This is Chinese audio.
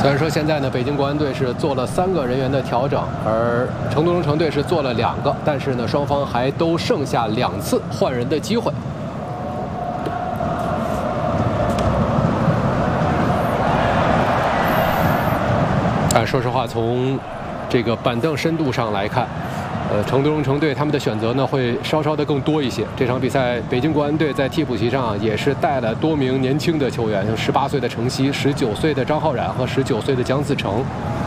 虽然说现在呢，北京国安队是做了3个人员的调整，而成都龙城队是做了2个，但是呢，双方还都剩下2次换人的机会。但说实话，从这个板凳深度上来看，成都龙城队他们的选择呢会稍稍的更多一些。这场比赛，北京国安队在替补席上也是带了多名年轻的球员，像18岁的程曦、19岁的张浩然和19岁的姜思成。